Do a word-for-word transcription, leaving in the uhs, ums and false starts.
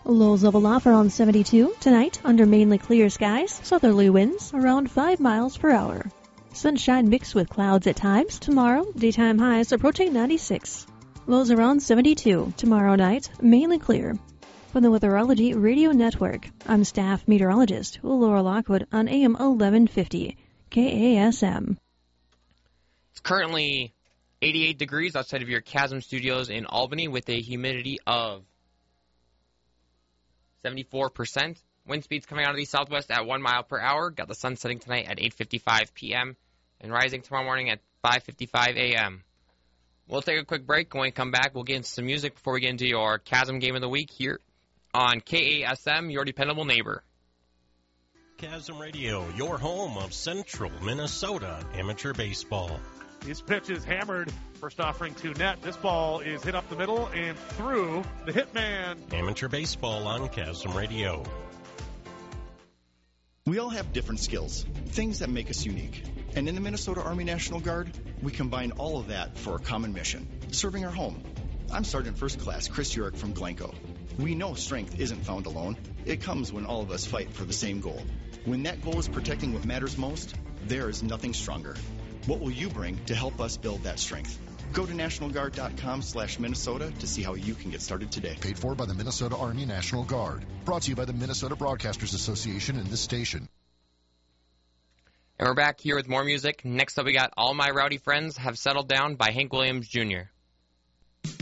Lows of aloft around seventy-two. Tonight, under mainly clear skies, southerly winds around five miles per hour. Sunshine mixed with clouds at times. Tomorrow, daytime highs approaching ninety-six. Lows around seventy-two. Tomorrow night, mainly clear. From the Weatherology Radio Network, I'm staff meteorologist Laura Lockwood on A M eleven fifty, K A S M. It's currently eighty-eight degrees outside of your Chasm Studios in Albany with a humidity of seventy-four percent. Wind speeds coming out of the southwest at one mile per hour. Got the sun setting tonight at eight fifty-five p.m. and rising tomorrow morning at five fifty-five a.m. We'll take a quick break. When we come back, we'll get into some music before we get into your Chasm Game of the Week here on K A S M, your dependable neighbor. Chasm Radio, your home of Central Minnesota amateur baseball. His pitch is hammered. First offering to net. This ball is hit up the middle and through the hitman. Amateur baseball on Chasm Radio. We all have different skills, things that make us unique. And in the Minnesota Army National Guard, we combine all of that for a common mission, serving our home. I'm Sergeant First Class Chris Urick from Glencoe. We know strength isn't found alone. It comes when all of us fight for the same goal. When that goal is protecting what matters most, there is nothing stronger. What will you bring to help us build that strength? Go to national guard dot com slash Minnesota to see how you can get started today. Paid for by the Minnesota Army National Guard. Brought to you by the Minnesota Broadcasters Association and this station. And we're back here with more music. Next up, we got All My Rowdy Friends Have Settled Down by Hank Williams Junior